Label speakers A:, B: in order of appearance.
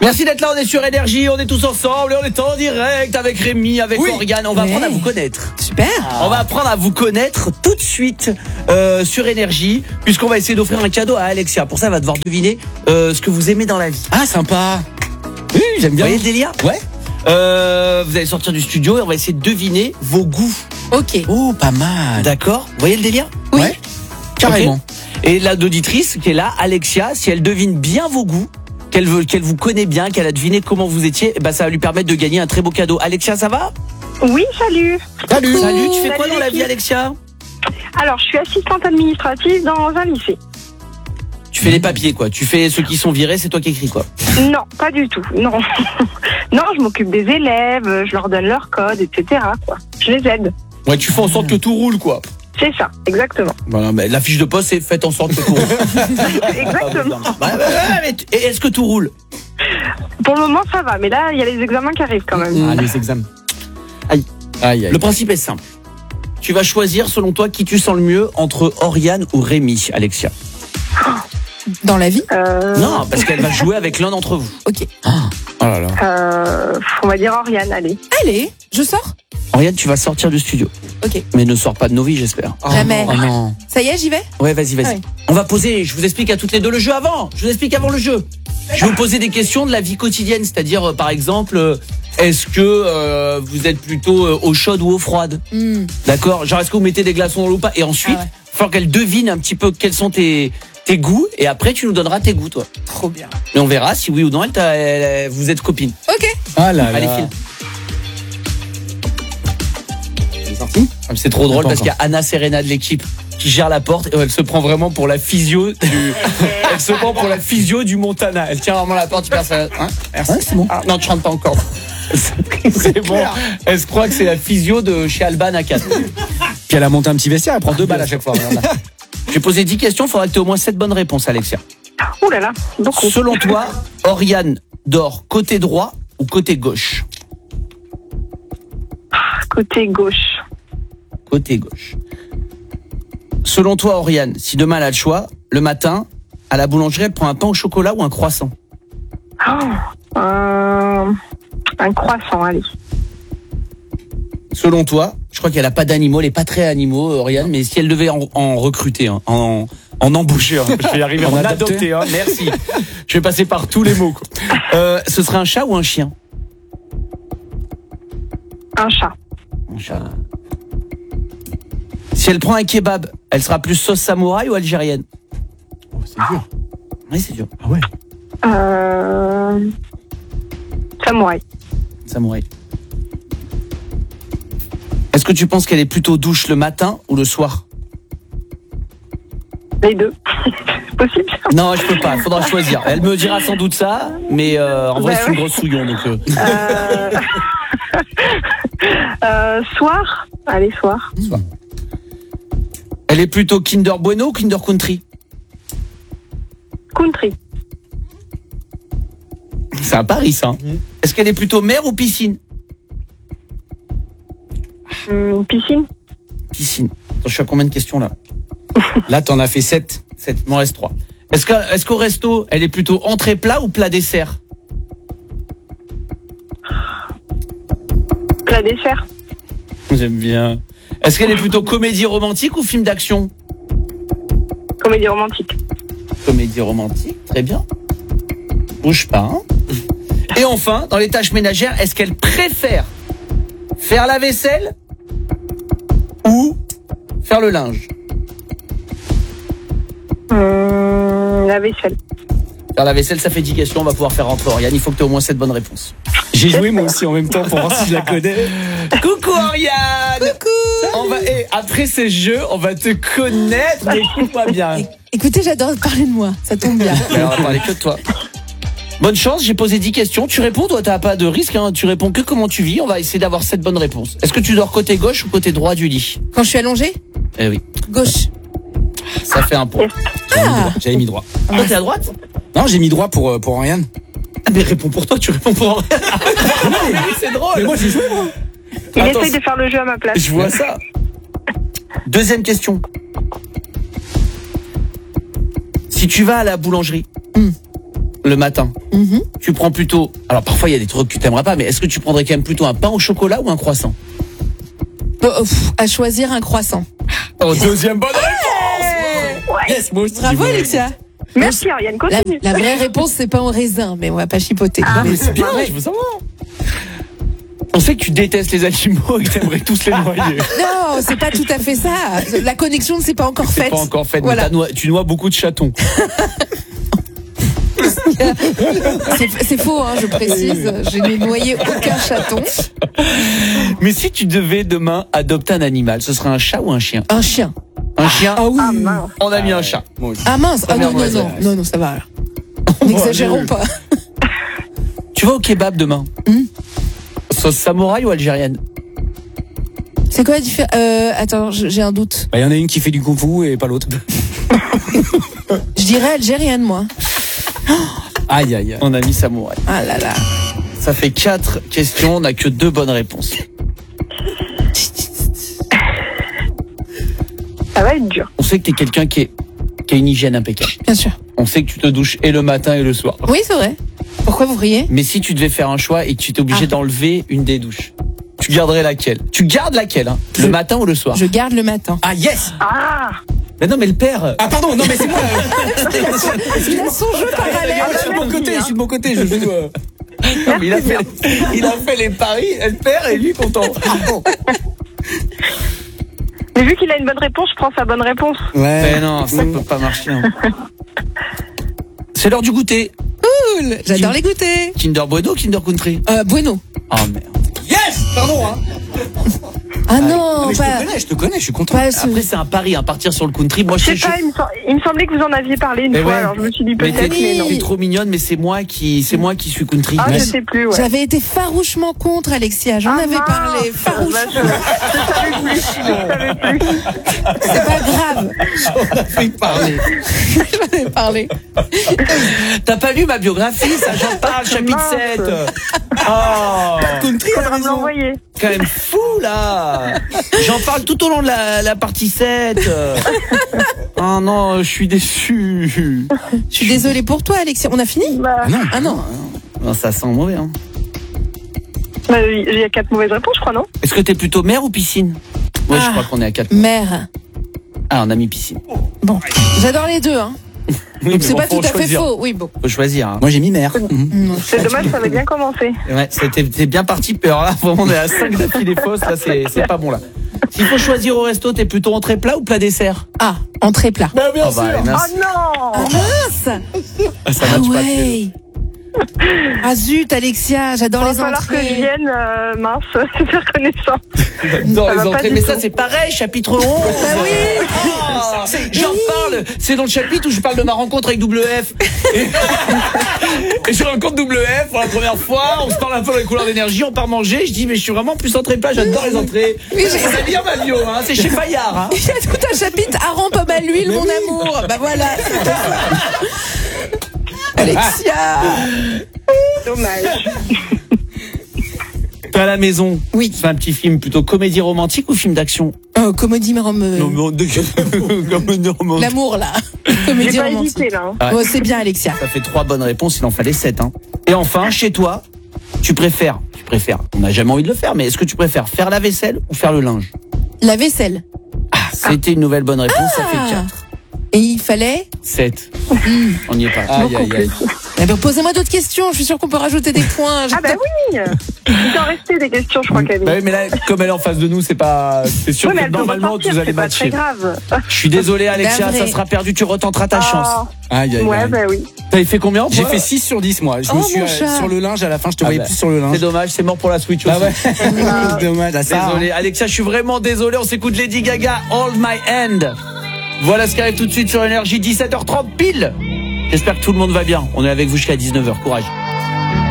A: Merci d'être là, on est sur Énergie, on est tous ensemble et on est en direct avec Rémi, avec Oriane. On va apprendre à vous connaître.
B: Super.
A: On va apprendre à vous connaître tout de suite sur Énergie, puisqu'on va essayer d'offrir un cadeau à Alexia. Pour ça, elle va devoir deviner ce que vous aimez dans la vie.
C: Ah, sympa. Oui, j'aime bien.
A: Vous voyez le délire ?
C: Ouais.
A: Vous allez sortir du studio et on va essayer de deviner vos goûts.
B: Ok.
C: Oh, pas mal.
A: D'accord ? Vous voyez le délire ?
B: Oui.
C: Ouais. Carrément.
A: Ok. Et la auditrice qui est là, Alexia, si elle devine bien vos goûts, qu'elle vous connaît bien, qu'elle a deviné comment vous étiez, ça va lui permettre de gagner un très beau cadeau. Alexia, ça va ?
D: Oui, salut.
C: Salut.
A: Salut, tu fais quoi
D: Salut,
A: dans la
D: les
A: vie, Alexia ?
D: Alors, je suis assistante administrative dans un lycée.
A: Tu fais les papiers, quoi. Tu fais ceux qui sont virés, c'est toi qui écris, quoi.
D: Non, pas du tout, non. Non, je m'occupe des élèves, je leur donne leur code, etc. quoi. Je les aide.
A: Ouais, tu fais en sorte que tout roule, quoi.
D: C'est ça, exactement.
A: Voilà, mais la fiche de poste, c'est faites en sorte que tout roule.
D: Exactement.
A: Et est-ce que tout roule ?
D: Pour le moment, ça va, mais là, il y a les examens qui arrivent quand même.
C: Ah, les examens.
A: Aïe.
C: Aïe, aïe.
A: Le principe est simple. Tu vas choisir, selon toi, qui tu sens le mieux entre Oriane ou Rémi, Alexia.
B: Dans la vie.
A: Non, parce qu'elle va jouer avec l'un d'entre vous.
B: Ok.
C: Oh là là.
D: On va dire Oriane, allez.
B: Allez, je sors.
A: Oriane, tu vas sortir du studio.
B: Ok.
A: Mais ne sors pas de nos vies, j'espère.
B: Jamais.
C: Oh non.
B: Ça y est, j'y vais.
A: Ouais, vas-y.
B: Ouais.
A: On va poser, je vous explique à toutes les deux le jeu avant. Je vous explique avant le jeu. Je vais vous poser des questions de la vie quotidienne, c'est-à-dire, par exemple, est-ce que vous êtes plutôt eau chaude ou eau froide ? D'accord ? Genre, est-ce que vous mettez des glaçons dans l'eau ou pas ? Et ensuite,
B: Ah ouais.
A: il faut qu'elle devine un petit peu quels sont tes goûts, et après, tu nous donneras tes goûts, toi.
B: Trop bien.
A: Et on verra si oui ou non, vous êtes copines.
B: Ok.
C: Ah là
A: Allez,
C: là.
A: file.
C: C'est sorti.
A: C'est trop drôle
C: Pas
A: parce qu'il y a Anna Serena de l'équipe qui gère la porte et elle se prend vraiment pour la physio elle se prend pour la physio du Montana. Elle tient vraiment la porte, tu perds ça. Hein, merci.
C: Ouais, c'est bon.
A: Ah, non, tu rentres pas encore. C'est bon. Elle se croit que c'est la physio de chez Alban à 4.
C: Puis elle a monté un petit vestiaire, elle prend 2 balles à chaque fois. Regarde là.
A: J'ai posé 10 questions, il faudra que tu aies au moins 7 bonnes réponses, Alexia.
D: Ouh là là, beaucoup.
A: Selon toi, Oriane dort côté droit ou côté gauche ?
D: Côté gauche.
A: Côté gauche. Selon toi, Oriane, si demain elle a le choix, le matin, à la boulangerie, elle prend un pain au chocolat ou un croissant ?
D: Un croissant, allez.
A: Selon toi, je crois qu'elle a pas d'animaux, elle est pas très animaux, Oriane, mais si elle devait en recruter, en embaucher, je vais y arriver, en adopter, merci. Je vais passer par tous les mots, quoi. Ce serait un chat ou un chien ?
D: Un chat.
A: Un chat. Si elle prend un kebab, elle sera plus sauce samouraï ou algérienne ?
C: Oh, c'est dur.
A: Oui, c'est dur.
C: Ah ouais.
D: Samouraï.
A: Samouraï. Est-ce que tu penses qu'elle est plutôt douche le matin ou le soir ?
D: Les deux. C'est possible.
A: Non, je peux pas, il faudra choisir. Elle me dira sans doute ça, mais en vrai,
D: Bah
A: c'est une
D: oui.
A: grosse souillon, donc...
D: Soir. Allez, soir.
A: Elle est plutôt Kinder Bueno ou Kinder Country ?
D: Country.
A: C'est un pari, ça. Est-ce qu'elle est plutôt mer ou piscine ?
D: Piscine.
A: Piscine. Attends, je suis à combien de questions, là ?
C: Là, t'en as fait 7.
A: 7, il m'en reste 3. Est-ce qu'au resto, elle est plutôt entrée plat ou plat dessert ?
D: Plat dessert.
A: J'aime bien. Est-ce qu'elle est plutôt comédie romantique ou film d'action ?
D: Comédie romantique.
A: Comédie romantique, très bien. Bouge pas, hein. Et enfin, dans les tâches ménagères, est-ce qu'elle préfère faire la vaisselle ou faire le linge ?
D: La vaisselle.
A: Faire la vaisselle, ça fait 10 questions, on va pouvoir faire rentrer Oriane. Il faut que tu aies au moins 7 bonnes réponses.
C: J'ai joué moi aussi en même temps pour voir si je la connais.
A: Coucou Oriane.
B: Coucou.
A: Après ces jeux, on va te connaître, mais écoute-moi bien.
B: Écoutez, j'adore parler de moi. Ça tombe bien.
A: Alors, on va parler que de toi. Bonne chance, j'ai posé 10 questions. Tu réponds, toi, t'as pas de risque, hein. Tu réponds que comment tu vis. On va essayer d'avoir 7 bonnes réponses. Est-ce que tu dors côté gauche ou côté droit du lit ?
B: Quand je suis allongée,
A: Eh oui,
B: gauche.
A: ça fait un point.
C: J'avais mis droit.
A: Toi, t'es à droite ?
C: Non, j'ai mis droit pour Oriane.
A: Ah, mais réponds pour toi, tu réponds pour Oriane. Mais oui, c'est drôle.
C: Mais moi, j'ai joué, moi.
D: Il
A: Attends,
D: essaye de faire le jeu à ma place.
A: Je vois ça. Deuxième question. Si tu vas à la boulangerie le matin,
B: Mhm.
A: tu prends plutôt... Alors parfois il y a des trucs que tu t'aimerais pas, mais est-ce que tu prendrais quand même plutôt un pain au chocolat ou un croissant?
B: À choisir un croissant.
C: Oh, deuxième bonne réponse.
D: Ouais.
C: Yes, moi aussi.
B: Bravo, Alexia.
D: Merci, Ariane,
B: La,
D: continue.
B: la vraie réponse, c'est pas en raisin, mais on va pas chipoter.
D: Ah,
C: Mais c'est bien,
D: Ouais.
C: je veux savoir.
A: On sait que tu détestes les animaux et que t'aimerais tous les noyer.
B: Non, c'est pas tout à fait ça. La connexion ne s'est pas encore
A: C'est
B: faite.
A: pas encore fait,
B: Voilà.
A: mais tu noies beaucoup de chatons.
B: C'est faux, hein, je précise. Je n'ai noyé aucun chaton.
A: Mais si tu devais demain adopter un animal, ce serait un chat ou un chien?
B: Un chien.
A: Un chien?
B: Ah oui.
D: Ah, mince.
A: On a mis un chat.
C: Moi aussi.
B: Ah mince. Ah non, non,
A: mauvaise
B: non.
C: réponse.
B: Non, non, ça va. N'exagérons pas.
A: Tu vas au kebab demain? Sauce samouraï ou algérienne?
B: C'est quoi la différence? Attends, j'ai un doute.
C: Bah, y en a une qui fait du kung fu et pas l'autre.
B: Je dirais algérienne, moi.
C: Aïe, aïe, aïe.
A: On a mis samouraï.
B: Ah là là.
A: Ça fait 4 questions, on n'a que 2 bonnes réponses.
D: Ça va être dur.
A: On sait que t'es quelqu'un qui a une hygiène impeccable.
B: Bien sûr.
A: On sait que tu te douches et le matin et le soir.
B: Oui, c'est vrai. Pourquoi vous riez?
A: Mais si tu devais faire un choix et que tu étais obligé
B: Ah.
A: d'enlever une des douches, tu garderais laquelle? Tu gardes laquelle, hein? Le matin ou le soir?
B: Je garde le matin.
C: Ah, yes.
D: Ah,
A: Mais non, mais le père.
C: Ah, pardon, non, mais c'est moi.
B: Il a son jeu parallèle.
C: Je suis de mon côté, je suis de mon côté. Je joue.
A: Non, mais il a fait les paris, elle perd et lui content.
D: mais vu qu'il a une bonne réponse, je prends sa bonne réponse.
A: Mais non, ça peut pas marcher. hein. C'est l'heure du goûter.
B: Cool. J'adore les goûter.
A: Kinder Bueno, Kinder Country.
B: Bueno.
A: Oh merde.
C: Yes. Pardon, hein.
B: Ah non,
C: Mais
B: pas.
C: je te connais, je suis content.
B: Pas ce-
A: Après c'est un pari, hein, partir sur le country. Moi
D: Je
A: je
D: sais pas, il me semblait que vous en aviez parlé une
A: Mais
D: fois,
A: ouais.
D: alors je me suis dit
A: Mais
D: peut-être, mais non.
A: t'es trop mignonne, mais c'est moi qui suis country.
D: Ah,
A: Mais-
D: je sais plus, ouais.
B: J'avais été farouchement contre, Alexia. J'en
D: Ah,
B: avais
D: mince.
B: parlé.
D: Bah,
B: Farouchement.
D: je savais plus. Je savais plus.
B: C'est pas grave.
A: Fait parler.
B: J'en ai parlé.
A: T'as pas lu ma biographie, ça j'en parle, chapitre
D: Mince.
A: 7. Oh,
C: Country, elle a
D: Faudra me
C: raison.
D: l'envoyer.
A: quand même fou là. J'en parle tout au long de la partie 7. Ah non, je suis déçu.
B: Je suis désolée pour toi, Alexia. On a fini?
D: Bah,
C: Non.
B: Ah non.
A: Non, ça sent mauvais. Hein.
D: bah, il y a 4 mauvaises réponses, je crois, non?
A: Est-ce que t'es plutôt mer ou piscine? Ouais, je
B: Ah.
A: crois qu'on est à 4.
B: Mère.
A: Ah, on a mis piscine.
B: Bon. J'adore les deux, hein.
A: Oui,
B: Donc
A: mais
B: c'est
A: bon,
B: pas
A: faut
B: tout à fait
A: choisir.
B: faux. Oui, bon.
A: Faut choisir. Hein.
C: Moi, j'ai mis mère.
B: Non.
D: C'est dommage, ça avait bien commencé.
A: Ouais, t'es bien parti, peur. Là, vraiment, on est à 5 d'affilée fausses. Là, c'est pas bon, là. S'il faut choisir au resto, t'es plutôt entrée plat ou plat dessert?
B: Ah, entrée plat.
C: Bah, bien
A: Oh, bah,
D: Oh
A: mince.
D: non!
B: Mince.
A: Ça
B: Ah
A: matche pas.
B: ouais. Ah zut, Alexia, j'adore
D: Il va
B: les
D: falloir que je
B: entrées.
D: vienne, mince, c'est reconnaissant.
A: Dans
D: Ça
A: les
D: va pas
A: entrées,
D: du
A: mais
D: tout.
A: ça c'est pareil, chapitre 11.
B: Bah oui.
A: Oh, j'en parle, c'est dans le chapitre où je parle de ma rencontre avec WF. Et je rencontre WF pour la première fois, on se parle un peu dans les couleurs d'énergie, on part manger, je dis mais je suis vraiment plus entrée plat, j'adore les entrées.
B: Oui, j'ai-
A: C'est bien ma bio, hein, c'est chez Fayard. Hein.
B: Il y a tout un chapitre hareng pomme à l'huile, mon amour. Bah voilà. Alexia.
D: Dommage.
A: T'es à la maison,
B: Oui.
A: tu fais un petit film plutôt comédie romantique ou film d'action?
B: Comédie romantique.
A: Comédie romantique.
B: L'amour là.
D: J'ai
B: Comédie
D: pas
B: romantique.
D: hésité, là. Hein.
A: Ouais.
B: Oh, c'est bien, Alexia.
A: Ça fait 3 bonnes réponses, il en fallait 7. Hein. Et enfin, chez toi, tu préfères, on n'a jamais envie de le faire, mais est-ce que tu préfères faire la vaisselle ou faire le linge?
B: La vaisselle.
A: C'était une nouvelle bonne réponse, ça fait 4.
B: Et il fallait.
A: 7. On n'y est pas.
C: Aïe, aïe, aïe.
B: Eh ben, posez-moi d'autres questions. Je suis sûre qu'on peut rajouter des points.
D: Ah bah oui! Il t'en restait des questions, je crois, Camille.
A: Bah oui, mais là, comme elle est en face de nous, c'est sûr
D: Oui, mais
A: que
D: elle peut
A: normalement,
D: repartir,
A: vous allez
D: c'est pas très
A: matcher.
D: grave.
A: Je suis désolé, Alexia,
B: Navré.
A: ça sera perdu, tu retenteras ta chance.
C: Aïe, aïe,
D: Ouais,
C: aïe.
D: bah oui.
A: T'avais fait combien?
C: J'ai
A: toi
C: fait 6 sur 10, moi. Je
B: Oh,
C: me suis
B: mon chat.
C: sur le linge à la fin, je te voyais
A: bah,
C: plus sur le
A: C'est
C: linge.
A: dommage, c'est mort pour la Switch
C: Bah
A: aussi.
C: ouais. Dommage, à ça.
A: Désolé, Alexia, je suis vraiment désolé. On s'écoute Lady Gaga, Hold My Hand. Voilà ce qui arrive tout de suite sur Énergie, 17h30 pile. J'espère que tout le monde va bien. On est avec vous jusqu'à 19h. Courage.